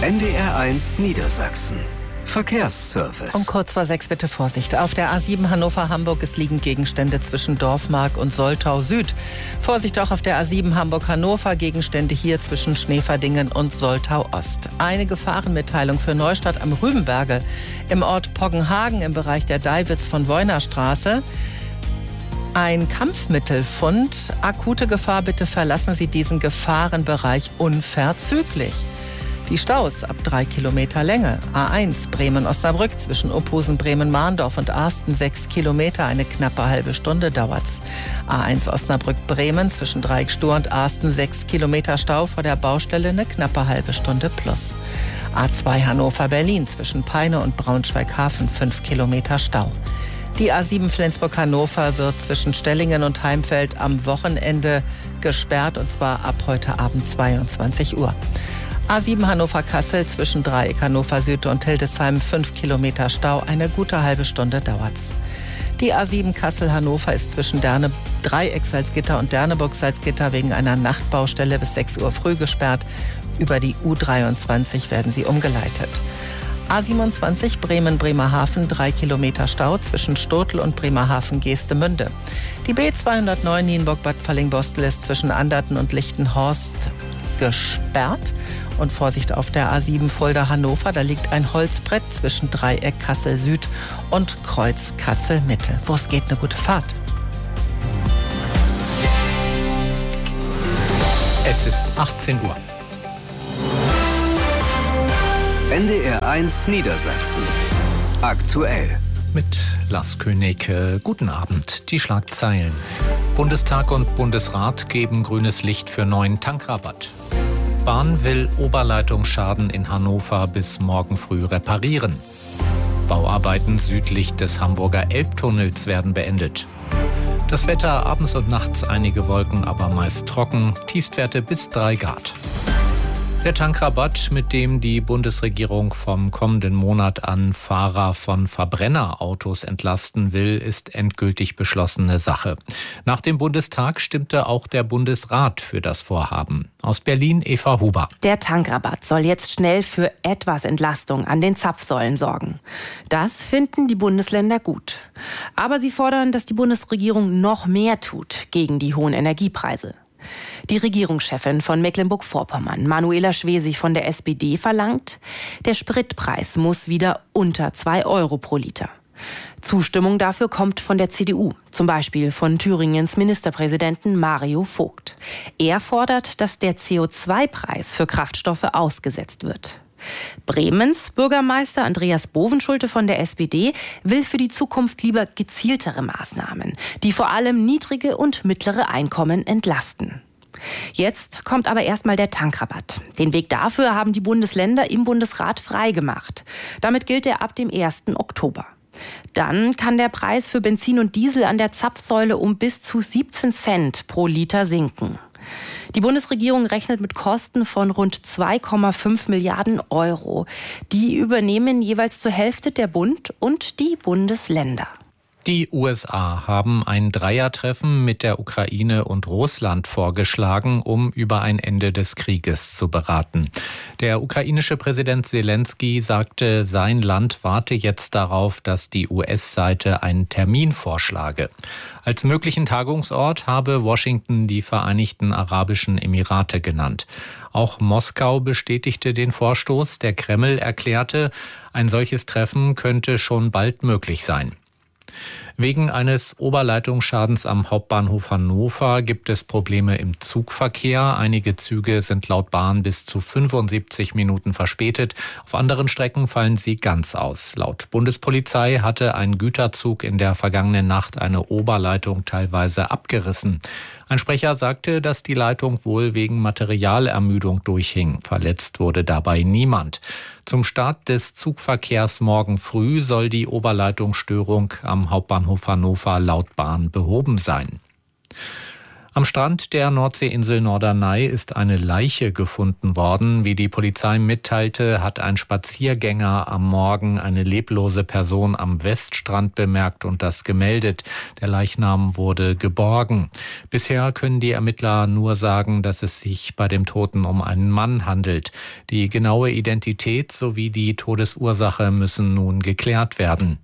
NDR1 Niedersachsen. Verkehrsservice. Um kurz vor 6 bitte Vorsicht. Auf der A7 Hannover-Hamburg, es liegen Gegenstände zwischen Dorfmark und Soltau Süd. Vorsicht auch auf der A7 Hamburg-Hannover, Gegenstände hier zwischen Schneeverdingen und Soltau Ost. Eine Gefahrenmitteilung für Neustadt am Rübenberge. Im Ort Poggenhagen im Bereich der Deiwitz von Woynerstraße. Ein Kampfmittelfund. Akute Gefahr, bitte verlassen Sie diesen Gefahrenbereich unverzüglich. Die Staus ab 3 Kilometer Länge. A1 Bremen-Osnabrück zwischen Ophusen, Bremen-Mahndorf und Arsten 6 Kilometer. Eine knappe halbe Stunde dauert's. A1 Osnabrück-Bremen zwischen Dreieckstur und Arsten 6 Kilometer Stau vor der Baustelle. Eine knappe halbe Stunde plus. A2 Hannover-Berlin zwischen Peine und Braunschweig-Hafen 5 Kilometer Stau. Die A7 Flensburg-Hannover wird zwischen Stellingen und Heimfeld am Wochenende gesperrt, und zwar ab heute Abend 22 Uhr. A7 Hannover-Kassel zwischen Dreieck Hannover Süd und Hildesheim 5 Kilometer Stau, eine gute halbe Stunde dauert's. Die A7 Kassel-Hannover ist zwischen Dreieck-Salzgitter und Derneburg-Salzgitter wegen einer Nachtbaustelle bis 6 Uhr früh gesperrt. Über die U23 werden sie umgeleitet. A27 Bremen-Bremerhaven 3 Kilometer Stau zwischen Stotel und Bremerhaven-Geestemünde. Die B209 Nienburg-Bad Fallingbostel ist zwischen Anderten und Lichtenhorst gesperrt. Und Vorsicht auf der A7 Fulda-Hannover, da liegt ein Holzbrett zwischen Dreieck Kassel Süd und Kreuz Kassel Mitte. Wo es geht, eine gute Fahrt. Es ist 18 Uhr. NDR1 Niedersachsen. Aktuell. Mit Lars König. Guten Abend. Die Schlagzeilen. Bundestag und Bundesrat geben grünes Licht für neuen Tankrabatt. Bahn will Oberleitungsschaden in Hannover bis morgen früh reparieren. Bauarbeiten südlich des Hamburger Elbtunnels werden beendet. Das Wetter abends und nachts einige Wolken, aber meist trocken. Tiefstwerte bis 3 Grad. Der Tankrabatt, mit dem die Bundesregierung vom kommenden Monat an Fahrer von Verbrennerautos entlasten will, ist endgültig beschlossene Sache. Nach dem Bundestag stimmte auch der Bundesrat für das Vorhaben. Aus Berlin Eva Huber. Der Tankrabatt soll jetzt schnell für etwas Entlastung an den Zapfsäulen sorgen. Das finden die Bundesländer gut. Aber sie fordern, dass die Bundesregierung noch mehr tut gegen die hohen Energiepreise. Die Regierungschefin von Mecklenburg-Vorpommern, Manuela Schwesig von der SPD, verlangt, der Spritpreis muss wieder unter 2 Euro pro Liter. Zustimmung dafür kommt von der CDU, zum Beispiel von Thüringens Ministerpräsidenten Mario Vogt. Er fordert, dass der CO2-Preis für Kraftstoffe ausgesetzt wird. Bremens Bürgermeister Andreas Bovenschulte von der SPD will für die Zukunft lieber gezieltere Maßnahmen, die vor allem niedrige und mittlere Einkommen entlasten. Jetzt kommt aber erstmal der Tankrabatt. Den Weg dafür haben die Bundesländer im Bundesrat freigemacht. Damit gilt er ab dem 1. Oktober. Dann kann der Preis für Benzin und Diesel an der Zapfsäule um bis zu 17 Cent pro Liter sinken. Die Bundesregierung rechnet mit Kosten von rund 2,5 Milliarden Euro. Die übernehmen jeweils zur Hälfte der Bund und die Bundesländer. Die USA haben ein Dreiertreffen mit der Ukraine und Russland vorgeschlagen, um über ein Ende des Krieges zu beraten. Der ukrainische Präsident Selenskyj sagte, sein Land warte jetzt darauf, dass die US-Seite einen Termin vorschlage. Als möglichen Tagungsort habe Washington die Vereinigten Arabischen Emirate genannt. Auch Moskau bestätigte den Vorstoß. Der Kreml erklärte, ein solches Treffen könnte schon bald möglich sein. Wegen eines Oberleitungsschadens am Hauptbahnhof Hannover gibt es Probleme im Zugverkehr. Einige Züge sind laut Bahn bis zu 75 Minuten verspätet. Auf anderen Strecken fallen sie ganz aus. Laut Bundespolizei hatte ein Güterzug in der vergangenen Nacht eine Oberleitung teilweise abgerissen. Ein Sprecher sagte, dass die Leitung wohl wegen Materialermüdung durchhing. Verletzt wurde dabei niemand. Zum Start des Zugverkehrs morgen früh soll die Oberleitungsstörung am Hauptbahnhof Hannover laut Bahn behoben sein. Am Strand der Nordseeinsel Norderney ist eine Leiche gefunden worden. Wie die Polizei mitteilte, hat ein Spaziergänger am Morgen eine leblose Person am Weststrand bemerkt und das gemeldet. Der Leichnam wurde geborgen. Bisher können die Ermittler nur sagen, dass es sich bei dem Toten um einen Mann handelt. Die genaue Identität sowie die Todesursache müssen nun geklärt werden.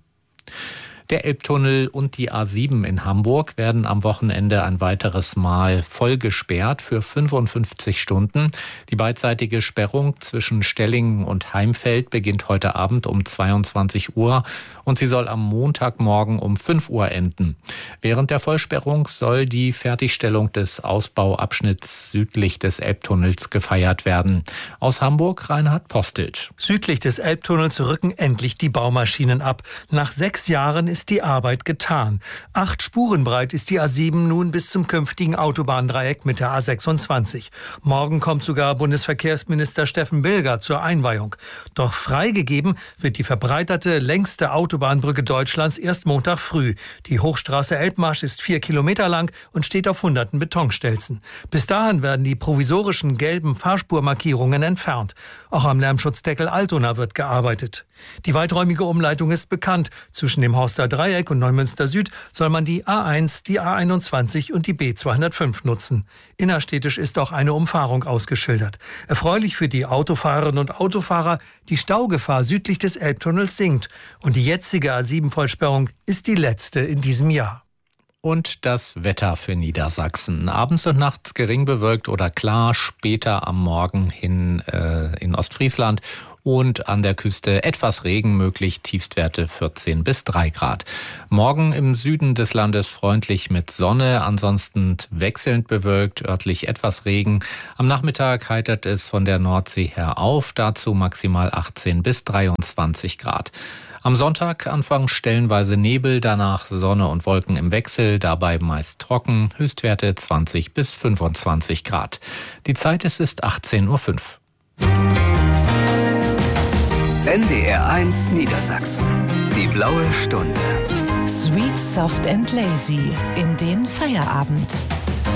Der Elbtunnel und die A7 in Hamburg werden am Wochenende ein weiteres Mal voll gesperrt für 55 Stunden. Die beidseitige Sperrung zwischen Stellingen und Heimfeld beginnt heute Abend um 22 Uhr und sie soll am Montagmorgen um 5 Uhr enden. Während der Vollsperrung soll die Fertigstellung des Ausbauabschnitts südlich des Elbtunnels gefeiert werden. Aus Hamburg Reinhard Postelt. Südlich des Elbtunnels rücken endlich die Baumaschinen ab. Nach 6 Jahren ist die Arbeit getan. 8 Spuren breit ist die A7 nun bis zum künftigen Autobahndreieck mit der A26. Morgen kommt sogar Bundesverkehrsminister Steffen Bilger zur Einweihung. Doch freigegeben wird die verbreiterte, längste Autobahnbrücke Deutschlands erst Montag früh. Die Hochstraße Elbmarsch ist 4 Kilometer lang und steht auf hunderten Betonstelzen. Bis dahin werden die provisorischen gelben Fahrspurmarkierungen entfernt. Auch am Lärmschutzdeckel Altona wird gearbeitet. Die weiträumige Umleitung ist bekannt. Zwischen dem Horster Dreieck und Neumünster Süd soll man die A1, die A21 und die B205 nutzen. Innerstädtisch ist auch eine Umfahrung ausgeschildert. Erfreulich für die Autofahrerinnen und Autofahrer, die Staugefahr südlich des Elbtunnels sinkt. Und die jetzige A7-Vollsperrung ist die letzte in diesem Jahr. Und das Wetter für Niedersachsen. Abends und nachts gering bewölkt oder klar, später am Morgen hin in Ostfriesland und an der Küste etwas Regen möglich, Tiefstwerte 14 bis 3 Grad. Morgen im Süden des Landes freundlich mit Sonne, ansonsten wechselnd bewölkt, örtlich etwas Regen. Am Nachmittag heitert es von der Nordsee her auf, dazu maximal 18 bis 23 Grad. Am Sonntag anfangs stellenweise Nebel, danach Sonne und Wolken im Wechsel, dabei meist trocken, Höchstwerte 20 bis 25 Grad. Die Zeit ist 18:05 Uhr. NDR 1 Niedersachsen. Die blaue Stunde. Sweet, soft and lazy in den Feierabend.